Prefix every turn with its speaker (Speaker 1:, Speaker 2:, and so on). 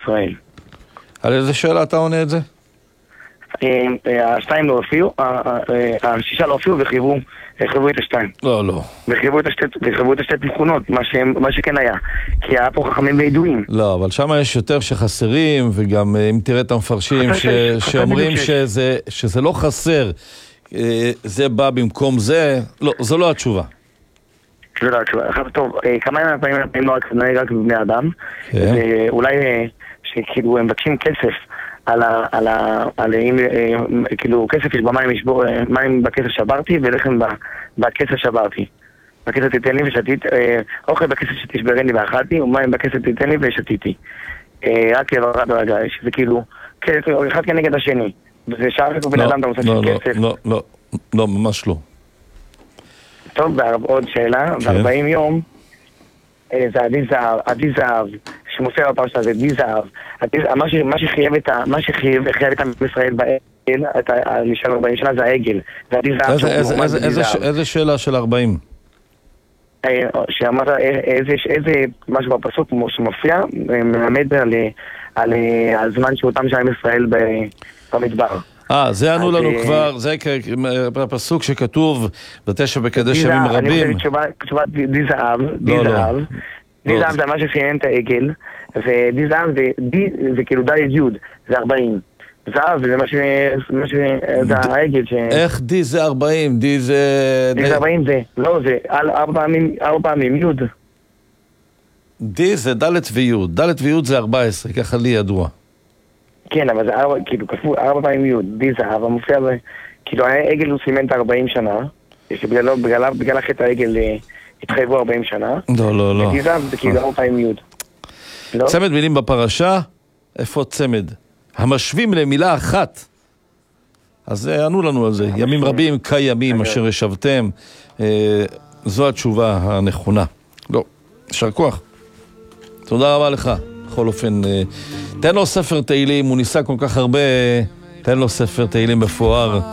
Speaker 1: ישראל.
Speaker 2: על איזה שאלה אתה עונה את זה?
Speaker 1: השתיים לא הופיעו, השישה לא הופיעו וחייבו את השתיים.
Speaker 2: לא.
Speaker 1: וחייבו את השתי תמכונות, מה שכן היה. כי היה פה חכמים וידועים.
Speaker 2: לא, אבל שם יש יותר שחסרים, וגם אם תראה את המפרשים שאומרים שזה לא חסר, זה בא במקום זה, לא, זו לא התשובה.
Speaker 1: זה לא התשובה. טוב, כמה ימים הפעמים לא רק בבני אדם, ואולי שכאילו הם מבקשים כסף כאילו כסף יש במים, מים בכסף שברתי ולחם בכסף שברתי. בכסף תיתן לי ושתית, אוכל בכסף שתשברן לי ואכלתי, ומים בכסף תיתן לי ושתיתי. רק יברד רגע, שזה כאילו, אחד כנגד השני. וזה שער איפה בן אדם אתה מוצא של כסף.
Speaker 2: לא, ממש לא.
Speaker 1: טוב, עוד שאלה, ב-40 יום, זה עדי זהב, שמופיע בפרשה זה עדי זהב. מה שחייב את עם ישראל בעגל, נשאר 40 שנה זה העגל. זה עדי זהב.
Speaker 2: איזה שאלה של 40?
Speaker 1: שאמרת איזה משהו בפסוק שמופיע, מלמד על הזמן שאותם של עם ישראל במדבר.
Speaker 2: זה ענו לנו כבר, זה הפסוק שכתוב בתשע בקדש ימים רבים.
Speaker 1: אני חושב תשובה די זהב, די זהב זה מה שחיין את העגל, ודי זהב זה כאילו די יוד, זה 40. זהב זה מה זה העגל ש...
Speaker 2: איך די זה 40? די זה
Speaker 1: 40 זה, לא זה, 4 פעמים יוד.
Speaker 2: די זה ד' ויוד, ד' ויוד זה 14, ככה לי ידוע.
Speaker 1: כן, אבל זה כאילו כפול 4 פעמים יוד, די זהב, המופיע כאילו העגל הוא סימן את 40 שנה, בגלל החטא העגל התחייבו 40 שנה.
Speaker 2: לא.
Speaker 1: ודי זהב זה כאילו 4 פעמים יוד.
Speaker 2: צמד מילים בפרשה, איפה צמד? המשווים למילה אחת. אז ענו לנו על זה, ימים רבים כימים אשר ישבתם, זו התשובה הנכונה. לא, יישר כוח. תודה רבה לך. בכל אופן, תן לו ספר תהילים, הוא ניסה כל כך הרבה, תן לו ספר תהילים מפואר.